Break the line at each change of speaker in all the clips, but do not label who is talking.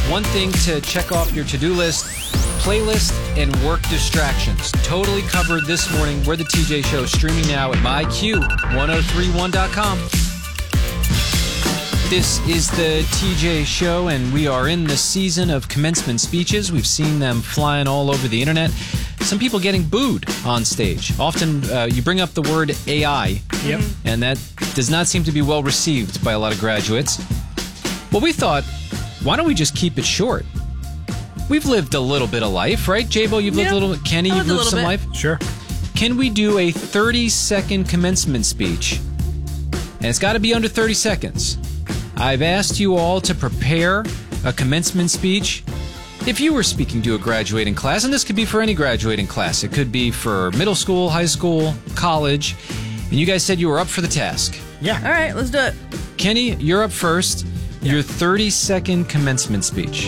One thing to check off your to-do list, playlist and work distractions. Totally covered this morning. We're the TJ Show, streaming now at myq1031.com. This is the TJ Show, and we are in the season of commencement speeches. We've seen them flying all over the internet. Some people getting booed on stage. Often you bring up the word AI, and that does not seem to be well received by a lot of graduates. Well, we thought, why don't we just keep it short? We've lived a little bit of life, right? Jabo, you've lived a little bit. Kenny, you've lived some life?
Sure.
Can we do a 30-second commencement speech? And it's got to be under 30 seconds. I've asked you all to prepare a commencement speech. If you were speaking to a graduating class, and this could be for any graduating class, it could be for middle school, high school, college, and you guys said you were up for the task.
Yeah.
All right, let's do it.
Kenny, you're up first. Your 30-second commencement speech.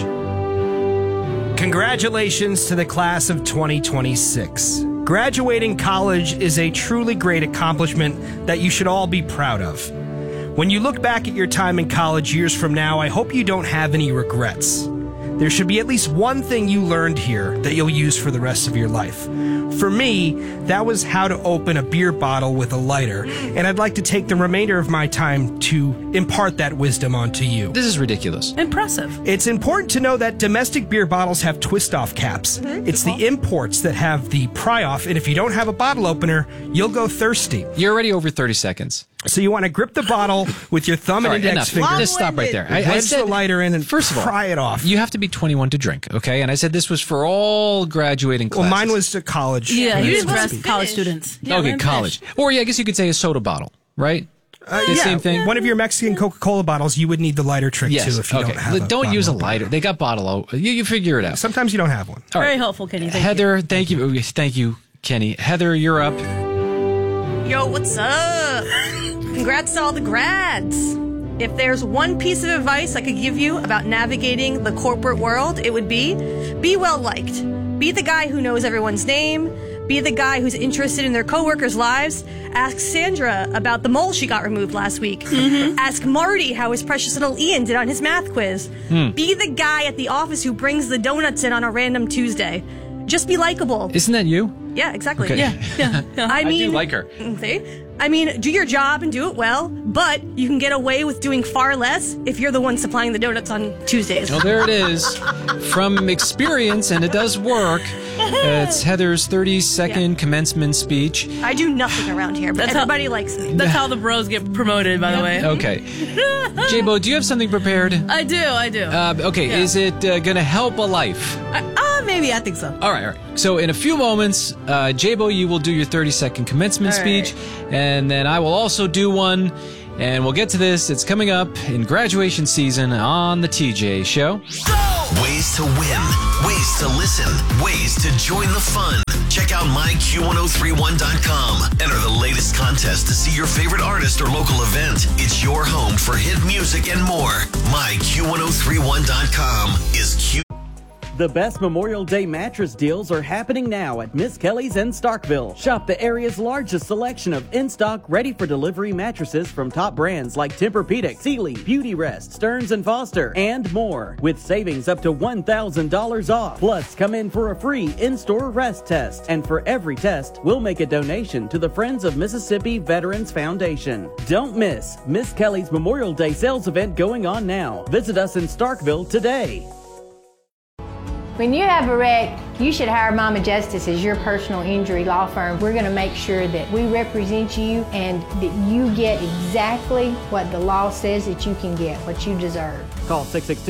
Congratulations to the class of 2026. Graduating college is a truly great accomplishment that you should all be proud of. When you look back at your time in college years from now, I hope you don't have any regrets. There should be at least one thing you learned here that you'll use for the rest of your life. For me, that was how to open a beer bottle with a lighter, and I'd like to take the remainder of my time to impart that wisdom onto you.
This is ridiculous.
Impressive.
It's important to know that domestic beer bottles have twist-off caps. It's the imports that have the pry-off, and if you don't have a bottle opener, you'll go thirsty.
You're already over 30 seconds.
So you want to grip the bottle with your thumb and index finger.
Just stop right there.
I said the lighter in and
first of all,
pry it off.
You have to be 21 to drink, okay? And I said this was for all graduating classes.
Well, mine was to college.
Yeah, you didn't
Speech.
address college students.
Okay, college. Or yeah, I guess you could say a soda bottle, right? The same thing.
One of your Mexican Coca-Cola bottles, you would need the lighter trick too if you don't have
Don't use a
bottle
lighter. They got bottle. You figure it out.
Sometimes you don't have one.
All right.
Very helpful, Kenny.
Heather, thank you. Thank you, Kenny. Heather, you're up.
Yo, what's up? Congrats to all the grads. If there's one piece of advice I could give you about navigating the corporate world, it would be well liked. Be the guy who knows everyone's name. Be the guy who's interested in their coworkers' lives. Ask Sandra about the mole she got removed last week. Ask Marty how his precious little Ian did on his math quiz. Be the guy at the office who brings the donuts in on a random Tuesday. Just be likable.
Isn't that you?
Yeah, exactly.
Okay.
Yeah.
I mean,
I do like her.
See? I mean, do your job and do it well, but you can get away with doing far less if you're the one supplying the donuts on Tuesdays.
Well, there it is. From experience, and it does work. It's Heather's 30-second commencement speech.
I do nothing around here, but everybody likes me.
That's how the bros get promoted, by the way.
Okay. Jabo, do you have something prepared?
I do.
Okay, is it going to help a life?
Maybe. I think so.
All right. So in a few moments, Jabo, you will do your 30-second commencement speech, and then I will also do one, and we'll get to this. It's coming up in graduation season on the TJ Show.
Ways to win, ways to listen, ways to join the fun. Check out myq1031.com. Enter the latest contest to see your favorite artist or local event. It's your home for hit music and more. myq1031.com is Q.
The best Memorial Day mattress deals are happening now at Miss Kelly's in Starkville. Shop the area's largest selection of in-stock, ready-for-delivery mattresses from top brands like Tempur-Pedic, Sealy, Beautyrest, Stearns & Foster, and more. With savings up to $1,000 off. Plus, come in for a free in-store rest test. And for every test, we'll make a donation to the Friends of Mississippi Veterans Foundation. Don't miss Miss Kelly's Memorial Day sales event going on now. Visit us in Starkville today.
When you have a wreck, you should hire Mama Justice as your personal injury law firm. We're going to make sure that we represent you and that you get exactly what the law says that you can get, what you deserve.
Call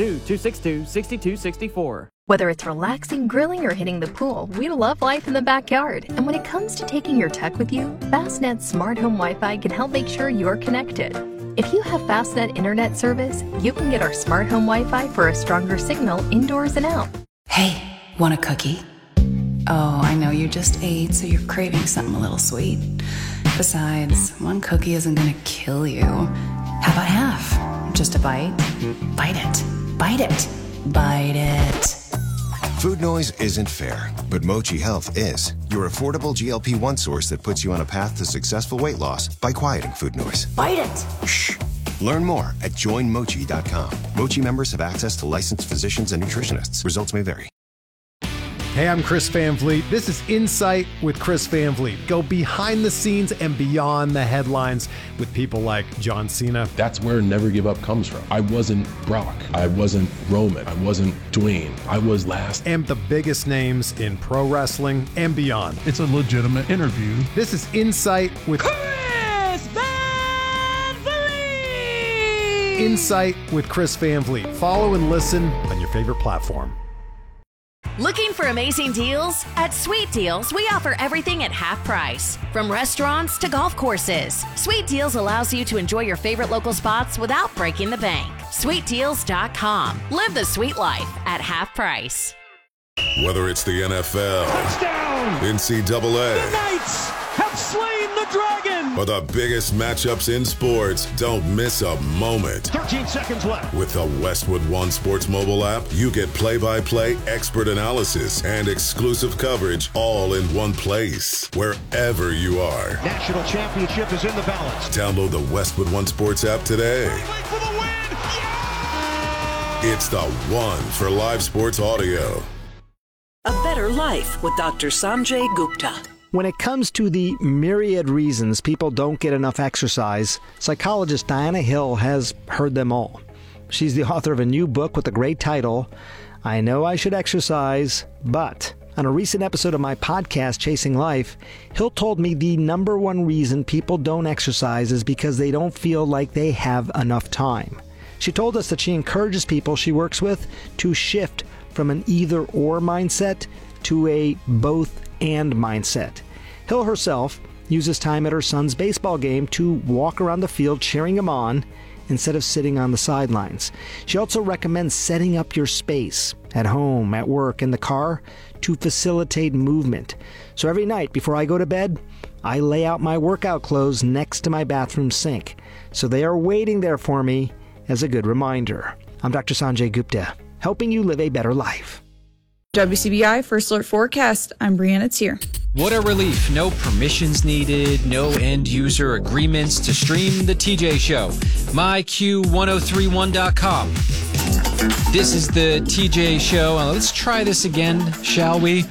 662-262-6264.
Whether it's relaxing, grilling, or hitting the pool, we love life in the backyard. And when it comes to taking your tech with you, Fastnet's Smart Home Wi-Fi can help make sure you're connected. If you have Fastnet internet service, you can get our Smart Home Wi-Fi for a stronger signal indoors and out.
Hey, want a cookie? Oh, I know you just ate, so you're craving something a little sweet. Besides, one cookie isn't gonna kill you. How about half? Just a bite? Bite it. Bite it. Bite it.
Food noise isn't fair, but Mochi Health is. Your affordable GLP-1 source that puts you on a path to successful weight loss by quieting food noise.
Bite it.
Shh. Learn more at joinmochi.com. Mochi members have access to licensed physicians and nutritionists. Results may vary.
Hey, I'm Chris Van Vliet. This is Insight with Chris Van Vliet. Go behind the scenes and beyond the headlines with people like John Cena.
That's where Never Give Up comes from. I wasn't Brock. I wasn't Roman. I wasn't Dwayne. I was last.
And the biggest names in pro wrestling and beyond.
It's a legitimate interview.
This is Insight with
Chris Van Vliet!
Insight with Chris Van Vliet. Follow and listen on your favorite platform.
Looking for amazing deals? At Sweet Deals, we offer everything at half price. From restaurants to golf courses, Sweet Deals allows you to enjoy your favorite local spots without breaking the bank. SweetDeals.com. Live the sweet life at half price.
Whether it's the NFL,
touchdown,
NCAA,
the Knights have slain the dragon,
or the biggest matchups in sports, don't miss a moment.
13 seconds left.
With the Westwood One Sports mobile app, you get play-by-play expert analysis and exclusive coverage all in one place, wherever you are.
National championship is in the balance.
Download the Westwood One Sports app today.
For the win. Yeah!
It's the one for live sports audio.
A Better Life with Dr. Sanjay Gupta.
When it comes to the myriad reasons people don't get enough exercise, psychologist Diana Hill has heard them all. She's the author of a new book with the great title, I Know I Should Exercise, But. On a recent episode of my podcast, Chasing Life, Hill told me the number one reason people don't exercise is because they don't feel like they have enough time. She told us that she encourages people she works with to shift from an either-or mindset to a both-and mindset. Hill herself uses time at her son's baseball game to walk around the field cheering him on instead of sitting on the sidelines. She also recommends setting up your space at home, at work, in the car to facilitate movement. So every night before I go to bed, I lay out my workout clothes next to my bathroom sink, so they are waiting there for me as a good reminder. I'm Dr. Sanjay Gupta, helping you live a better life.
WCBI First Alert Forecast. I'm Brianna Tier.
What a relief. No permissions needed, no end user agreements to stream the TJ Show. MyQ1031.com. This is the TJ Show. Let's try this again, shall we?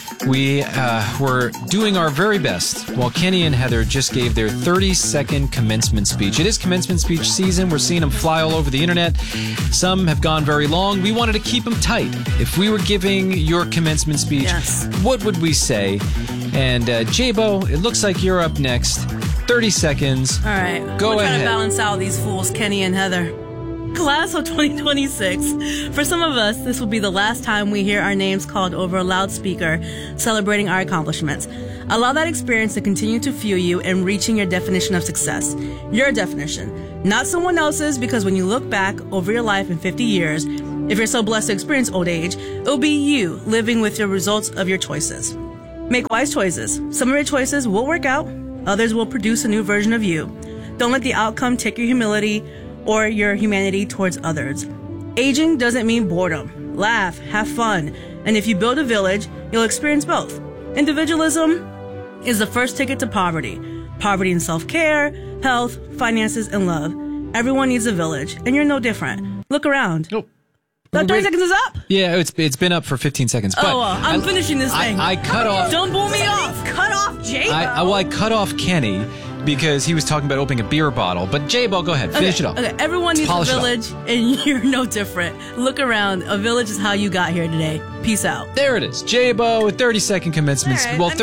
We're doing our very best while Kenny and Heather just gave their 30-second commencement speech. It is commencement speech season. We're seeing them fly all over the internet. Some have gone very long. We wanted to keep them tight. If we were giving your commencement speech, what would we say? And J-Bo, it looks like you're up next. 30 seconds.
All right.
Go ahead.
Trying to balance out these fools, Kenny and Heather. Class of 2026. For some of us, this will be the last time we hear our names called over a loudspeaker, celebrating our accomplishments. Allow that experience to continue to fuel you in reaching your definition of success. Your definition, not someone else's, because when you look back over your life in 50 years, if you're so blessed to experience old age, it'll be you living with the results of your choices. Make wise choices. Some of your choices will work out. Others will produce a new version of you. Don't let the outcome take your humility or your humanity towards others. Aging doesn't mean boredom. Laugh, have fun, and if you build a village, you'll experience both. Individualism is the first ticket to poverty. Poverty in self-care, health, finances, and love. Everyone needs a village, and you're no different. Look around.
Nope.
That 30 seconds is up?
Yeah, it's been up for 15 seconds. But
I'm finishing this thing.
I cut off.
Don't bull me off. Cut off J-Bo.
I cut off Kenny because he was talking about opening a beer bottle. But J-Bo, go ahead. Finish it up.
Okay, everyone needs a village, and you're no different. Look around. A village is how you got here today. Peace out.
There it is. J-Bo, 30-second commencement.
Right.
Well,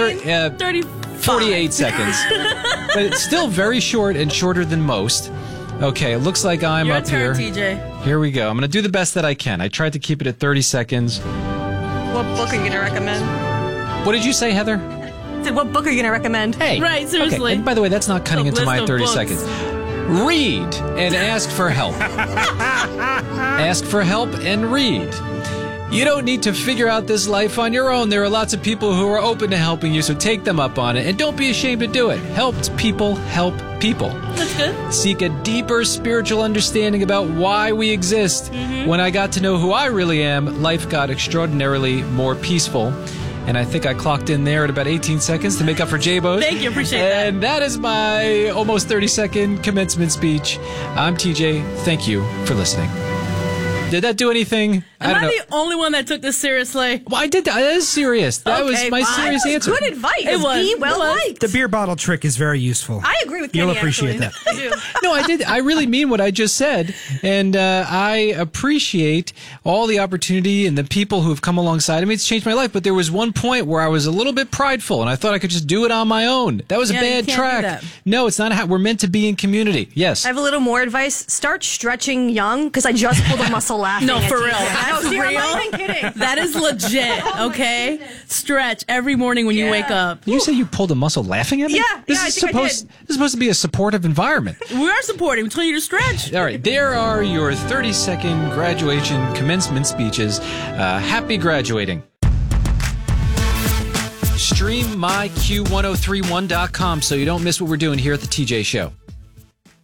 48 seconds. But it's still very short and shorter than most. Okay, it looks like I'm
Your
up
turn,
here.
TJ.
Here we go. I'm going to do the best that I can. I tried to keep it at 30 seconds.
What book are you going to recommend?
What did you say, Heather?
I said, what book are you going to recommend?
Hey.
Right, seriously.
Okay. And by the way, that's not cutting into my 30
books.
seconds. Read and ask for help. Ask for help and read. You don't need to figure out this life on your own. There are lots of people who are open to helping you, so take them up on it. And don't be ashamed to do it. Helped people help people.
That's good.
Seek a deeper spiritual understanding about why we exist. When I got to know who I really am, life got extraordinarily more peaceful. and I think I clocked in there at about 18 seconds to make up for J-Bo's.
Thank you, appreciate that.
And that is my almost 30-second commencement speech. I'm TJ. Thank you for listening. Did that do anything?
Am I the only one that took this seriously?
Well, I did. That is serious. That was my serious answer.
Good advice.
It was.
Be well liked.
The beer bottle trick is very useful.
I agree with Kenny.
You'll appreciate
actually.
that.
No, I did. I really mean what I just said. And I appreciate all the opportunity and the people who have come alongside of me. It's changed my life. But there was one point where I was a little bit prideful, and I thought I could just do it on my own. That was a bad track. No, it's not how we're meant to be in community. Yes.
I have a little more advice. Start stretching young, because I just pulled a muscle laughing.
No, for real.
That's
real.
I'm not even kidding.
That is legit, okay? Stretch every morning when you wake up.
You say you pulled a muscle laughing at me?
Yeah,
This
I
is
think I
supposed to be a supportive environment.
We are supporting. We tell you to stretch.
All right, there are your 30-second graduation commencement speeches. Happy graduating. Stream myQ1031.com so you don't miss what we're doing here at the TJ Show.